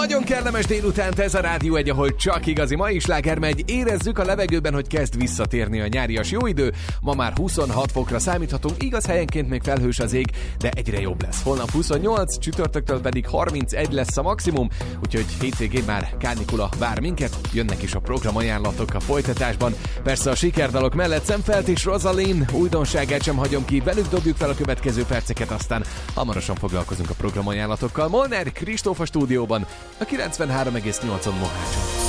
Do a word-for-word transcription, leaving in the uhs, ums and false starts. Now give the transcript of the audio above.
Nagyon kellemes délutánt ez a Rádió egy, ahol csak igazi mai sláger megy. Érezzük a levegőben, hogy kezd visszatérni a nyárias jó idő. Ma már huszonhat fokra számíthatunk, igaz helyenként még felhős az ég, de egyre jobb lesz. Holnap huszonnyolc, csütörtöktől pedig harmincegy lesz a maximum, úgyhogy hé cé gé már kánikula vár minket, jönnek is a programajánlatok a folytatásban. Persze a sikerdalok mellett Szemfelt és Rosalind újdonságát sem hagyom ki, velük dobjuk fel a következő perceket, aztán hamarosan foglalkozunk a programajánlatokkal. Molnár Kristóf a stúdióban, a kilencvenhárom egész nyolcon Mohácson.